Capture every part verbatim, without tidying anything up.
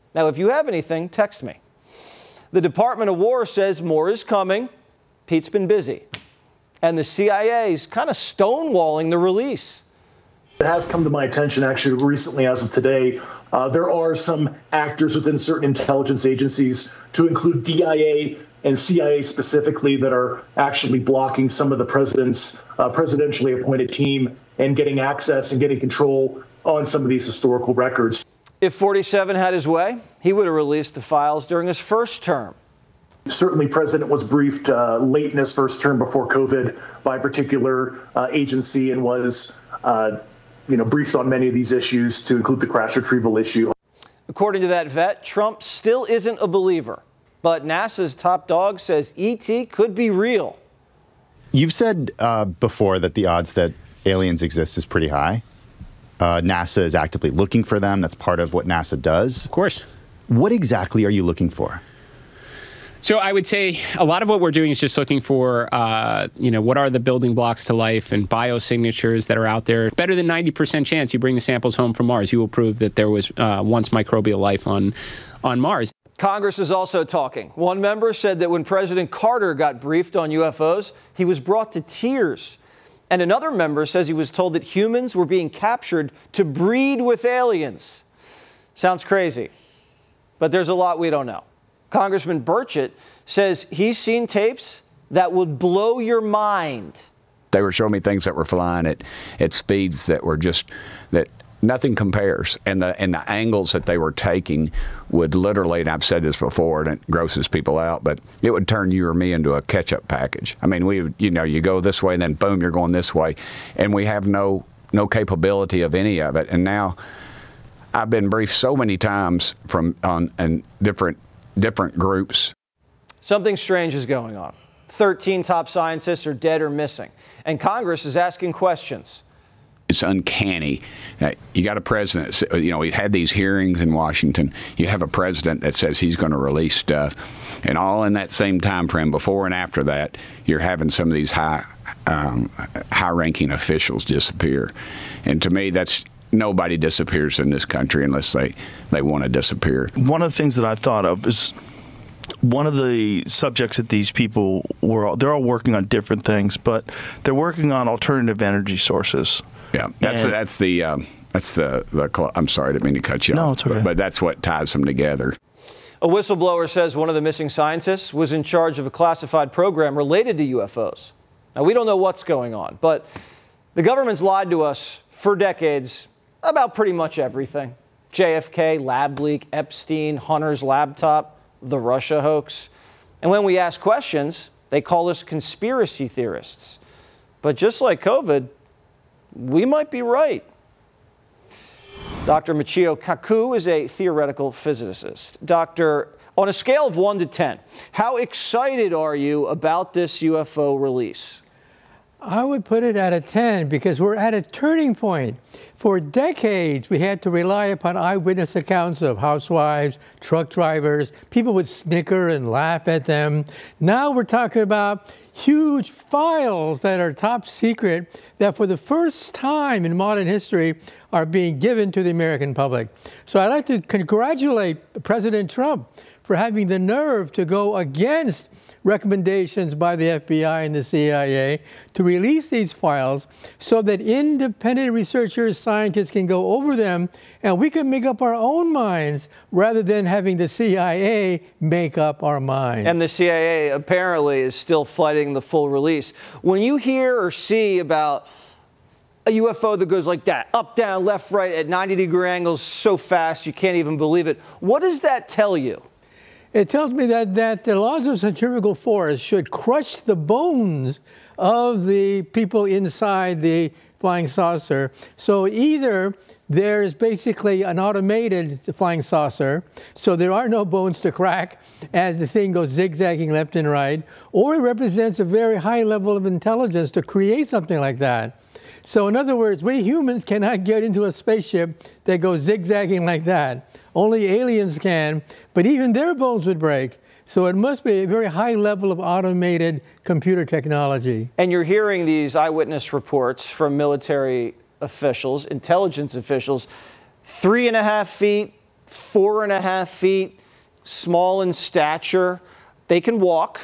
Now, if you have anything, text me. The Department of War says more is coming. Pete's been busy. And the C I A is kind of stonewalling the release. It has come to my attention actually recently, as of today, uh, there are some actors within certain intelligence agencies, to include D I A and C I A specifically, that are actually blocking some of the president's uh, presidentially appointed team and getting access and getting control on some of these historical records. If forty-seven had his way, he would have released the files during his first term. Certainly, President was briefed uh, late in his first term before COVID by a particular uh, agency, and was uh, you know, briefed on many of these issues, to include the crash retrieval issue. According to that vet, Trump still isn't a believer, but NASA's top dog says E T could be real. You've said uh, before that the odds that aliens exist is pretty high. Uh, NASA is actively looking for them. That's part of what NASA does. Of course. What exactly are you looking for? So I would say a lot of what we're doing is just looking for, uh, you know, what are the building blocks to life and biosignatures that are out there. Better than ninety percent chance you bring the samples home from Mars, you will prove that there was uh, once microbial life on, on Mars. Congress is also talking. One member said that when President Carter got briefed on U F Os, he was brought to tears. And another member says he was told that humans were being captured to breed with aliens. Sounds crazy, but there's a lot we don't know. Congressman Burchett says he's seen tapes that would blow your mind. They were showing me things that were flying at, at speeds that were just, that nothing compares. And the, and the angles that they were taking would literally, and I've said this before, and it grosses people out, but it would turn you or me into a ketchup package. I mean, we, you know, you go this way and then boom, you're going this way. And we have no, no capability of any of it. And now I've been briefed so many times from on and different different groups. Something strange is going on. thirteen top scientists are dead or missing, and Congress is asking questions. It's uncanny. Uh, you got a president, you know, we had these hearings in Washington. You have a president that says he's going to release stuff, and all in that same time frame, before and after that, you're having some of these high, um, high-ranking officials disappear. And to me, that's nobody disappears in this country unless they, they want to disappear. One of the things that I've thought of is one of the subjects that these people were, all, they're all working on different things, but they're working on alternative energy sources. Yeah, that's and, that's the um, that's the the. I'm sorry, I didn't mean to cut you no, off. It's okay. But, but that's what ties them together. A whistleblower says one of the missing scientists was in charge of a classified program related to U F Os. Now, we don't know what's going on, but the government's lied to us for decades about pretty much everything. J F K, lab leak, Epstein, Hunter's laptop, the Russia hoax. And when we ask questions, they call us conspiracy theorists. But just like COVID, we might be right. Doctor Michio Kaku is a theoretical physicist. Doctor, on a scale of one to ten, how excited are you about this U F O release? I would put it at a ten because we're at a turning point. For decades, we had to rely upon eyewitness accounts of housewives, truck drivers. People would snicker and laugh at them. Now we're talking about huge files that are top secret that for the first time in modern history are being given to the American public. So I'd like to congratulate President Trump for having the nerve to go against recommendations by the F B I and the C I A to release these files so that independent researchers, scientists can go over them and we can make up our own minds rather than having the C I A make up our minds. And the C I A apparently is still fighting the full release. When you hear or see about a U F O that goes like that, up, down, left, right, at ninety degree angles so fast you can't even believe it, what does that tell you? It tells me that, that the laws of centrifugal force should crush the bones of the people inside the flying saucer. So either there's basically an automated flying saucer, so there are no bones to crack as the thing goes zigzagging left and right, or it represents a very high level of intelligence to create something like that. So in other words, we humans cannot get into a spaceship that goes zigzagging like that. Only aliens can, but even their bones would break. So it must be a very high level of automated computer technology. And you're hearing these eyewitness reports from military officials, intelligence officials, three and a half feet, four and a half feet, small in stature. They can walk.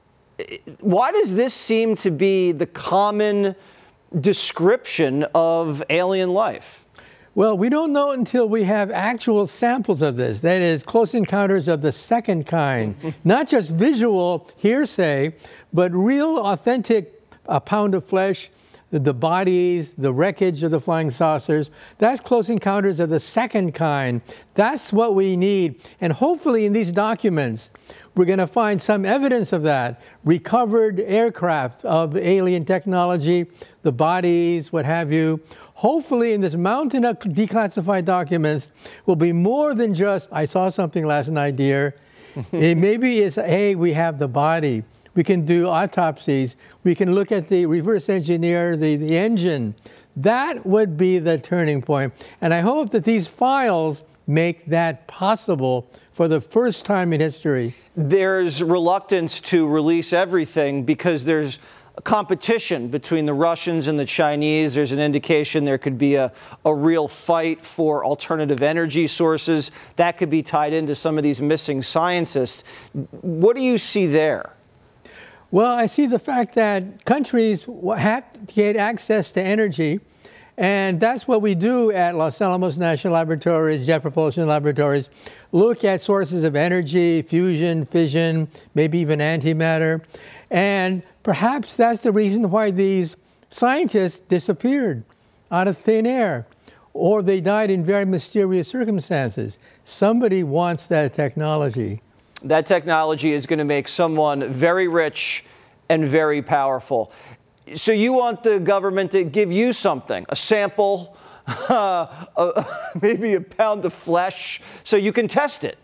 Why does this seem to be the common description of alien life? Well, we don't know until we have actual samples of this. That is, close encounters of the second kind. Not just visual hearsay, but real, authentic uh, pound of flesh, the, the bodies, the wreckage of the flying saucers. That's close encounters of the second kind. That's what we need. And hopefully in these documents, we're going to find some evidence of that. Recovered aircraft of alien technology, the bodies, what have you. Hopefully in this mountain of declassified documents will be more than just, I saw something last night, dear. It maybe it's, hey, we have the body. We can do autopsies. We can look at the reverse engineer, the, the engine. That would be the turning point. And I hope that these files make that possible for the first time in history. There's reluctance to release everything because there's a competition between the Russians and the Chinese. There's an indication there could be a, a real fight for alternative energy sources. That could be tied into some of these missing scientists. What do you see there? Well, I see the fact that countries have to get access to energy. And that's what we do at Los Alamos National Laboratories, Jet Propulsion Laboratories. Look at sources of energy, fusion, fission, maybe even antimatter. And perhaps that's the reason why these scientists disappeared out of thin air, or they died in very mysterious circumstances. Somebody wants that technology. That technology is going to make someone very rich and very powerful. So you want the government to give you something, a sample, uh, uh, maybe a pound of flesh, so you can test it.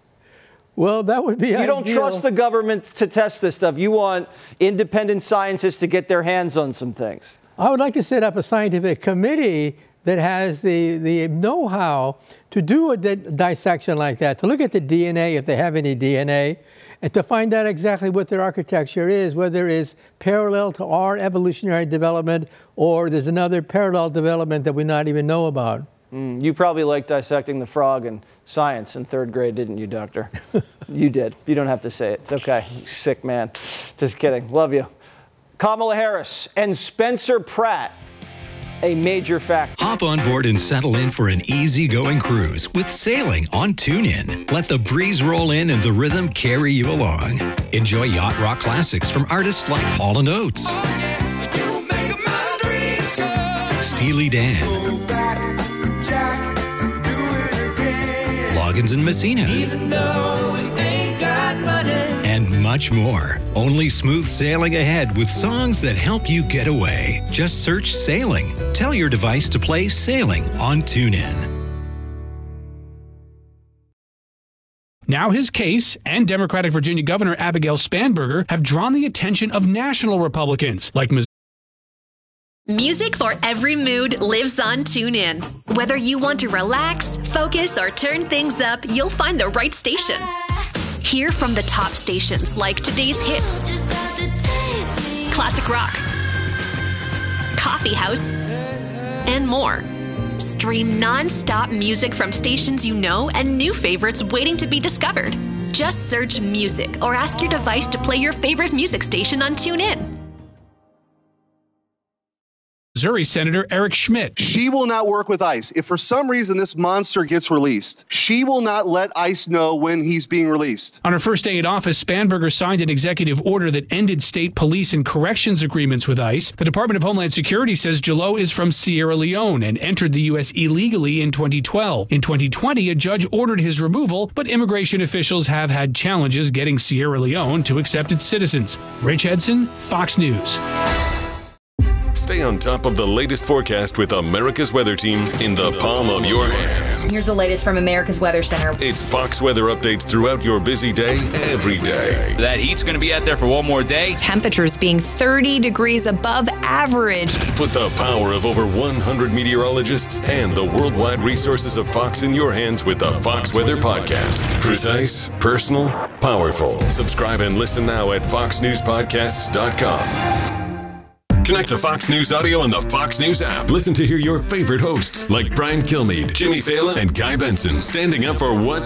Well, that would be You ideal. don't trust the government to test this stuff. You want independent scientists to get their hands on some things. I would like to set up a scientific committee that has the, the know-how to do a di dissection like that, to look at the D N A, if they have any D N A, and to find out exactly what their architecture is, whether it's parallel to our evolutionary development or there's another parallel development that we not even know about. Mm, you probably liked dissecting the frog in science in third grade, didn't you, Doctor? You did. You don't have to say it. It's okay. You sick man. Just kidding. Love you. Kamala Harris and Spencer Pratt, a major factor. Hop on board and settle in for an easygoing cruise with sailing on TuneIn. Let the breeze roll in and the rhythm carry you along. Enjoy yacht rock classics from artists like Hall and Oates, Steely Dan, Loggins and Messina, and much more. Only smooth sailing ahead with songs that help you get away. Just search Sailing. Tell your device to play Sailing on TuneIn. Now his case and Democratic Virginia Governor Abigail Spanberger have drawn the attention of national Republicans like Missouri. Music for every mood lives on TuneIn. Whether you want to relax, focus, or turn things up, you'll find the right station. Hear from the top stations like Today's Hits, Classic Rock, Coffee House, and more. Stream non-stop music from stations you know and new favorites waiting to be discovered. Just search music or ask your device to play your favorite music station on TuneIn. Missouri Senator Eric Schmidt. She will not work with ICE. If for some reason this monster gets released, she will not let ICE know when he's being released. On her first day in office, Spanberger signed an executive order that ended state police and corrections agreements with ICE. The Department of Homeland Security says Jalot is from Sierra Leone and entered the U S illegally in twenty twelve. In twenty twenty, a judge ordered his removal, but immigration officials have had challenges getting Sierra Leone to accept its citizens. Rich Edson, Fox News. Stay on top of the latest forecast with America's Weather Team in the palm of your hands. Here's the latest from America's Weather Center. It's Fox weather updates throughout your busy day, every day. That heat's going to be out there for one more day. Temperatures being thirty degrees above average. Put the power of over one hundred meteorologists and the worldwide resources of Fox in your hands with the Fox Weather Podcast. Precise, personal, powerful. Subscribe and listen now at fox news podcasts dot com. Connect to Fox News Audio on the Fox News app. Listen to hear your favorite hosts like Brian Kilmeade, Jimmy Fallon, and Guy Benson standing up for what's